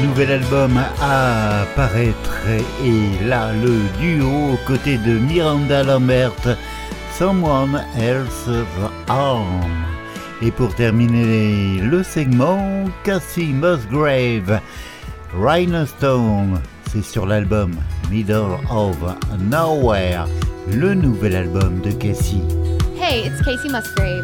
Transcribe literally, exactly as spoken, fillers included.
Nouvel album à paraître et là le duo aux côtés de Miranda Lambert, Someone Else's Arm. Et pour terminer le segment, Cassie Musgrave, Rhinestone, c'est sur l'album Middle of Nowhere, le nouvel album de Cassie. Hey, it's Casey Musgrave.